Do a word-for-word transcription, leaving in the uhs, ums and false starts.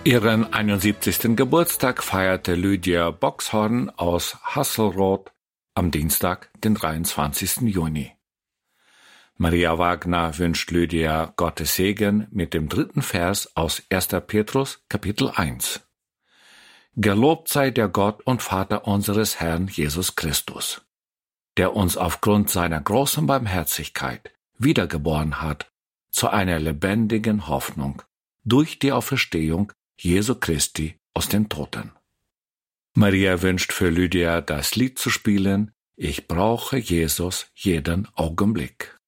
Ihren einundsiebzigsten Geburtstag feierte Lydia Boxhorn aus Hasselroth am Dienstag, den dreiundzwanzigsten Juni. Maria Wagner wünscht Lydia Gottes Segen mit dem dritten Vers aus erster Petrus, Kapitel eins. Gelobt sei der Gott und Vater unseres Herrn Jesus Christus, der uns aufgrund seiner großen Barmherzigkeit wiedergeboren hat zu einer lebendigen Hoffnung durch die Auferstehung Jesu Christi aus den Toten. Maria wünscht für Lydia das Lied zu spielen: Ich brauche Jesus jeden Augenblick.